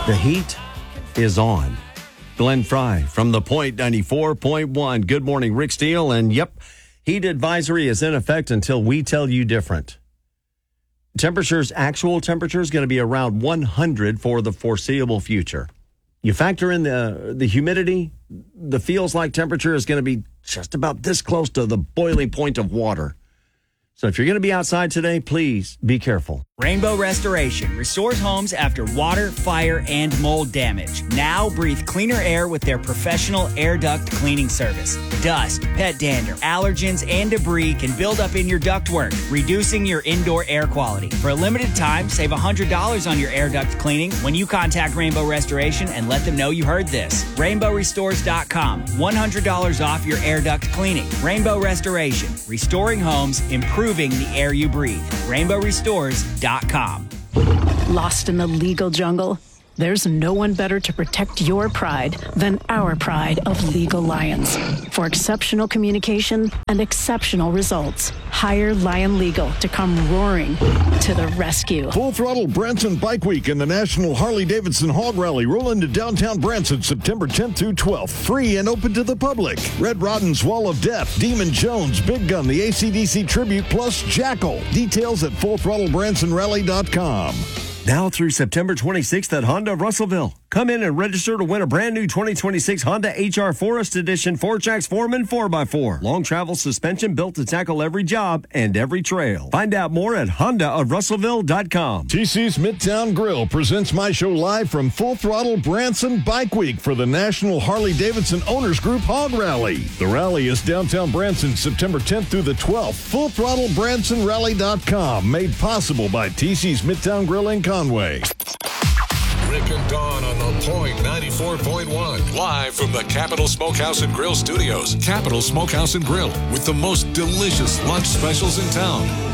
The heat is on. Glenn Fry from The Point 94.1. Good morning, Rick Steele. And yep, heat advisory is in effect until we tell you different. Actual temperature is going to be around 100 for the foreseeable future. You factor in the humidity, the feels like temperature is going to be just about this close to the boiling point of water. So if you're going to be outside today, please be careful. Rainbow Restoration restores homes after water, fire, and mold damage. Now breathe cleaner air with their professional air duct cleaning service. Dust, pet dander, allergens, and debris can build up in your ductwork, reducing your indoor air quality. For a limited time, save $100 on your air duct cleaning when you contact Rainbow Restoration and let them know you heard this. RainbowRestores.com. $100 off your air duct cleaning. Rainbow Restoration. Restoring homes, improving the air you breathe. RainbowRestores.com. Lost in the legal jungle? There's no one better to protect your pride than our pride of Legal Lions. For exceptional communication and exceptional results, hire Lion Legal to come roaring to the rescue. Full Throttle Branson Bike Week and the National Harley-Davidson Hog Rally roll into downtown Branson September 10th through 12th. Free and open to the public. Red Rodden's Wall of Death, Demon Jones, Big Gun, the AC/DC Tribute, plus Jackal. Details at FullThrottleBransonRally.com. Now through September 26th at Honda of Russellville. Come in and register to win a brand new 2026 Honda HR Forest Edition 4Jax Foreman 4x4. Long travel suspension built to tackle every job and every trail. Find out more at HondaofRussellville.com. TC's Midtown Grill presents my show live from Full Throttle Branson Bike Week for the National Harley-Davidson Owners Group Hog Rally. The rally is downtown Branson September 10th through the 12th. FullThrottleBransonRally.com. Made possible by TC's Midtown Grill in Conway. Rick and Dawn on The Point 94.1. Live from the Capital Smokehouse and Grill Studios. Capital Smokehouse and Grill with the most delicious lunch specials in town.